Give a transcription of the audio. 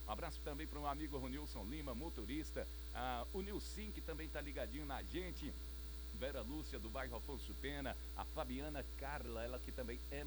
Um abraço também para o meu amigo Ronilson Lima, motorista. O Nilcim, que também tá ligadinho na gente. Vera Lúcia, do bairro Afonso Pena. A Fabiana Carla, ela que também é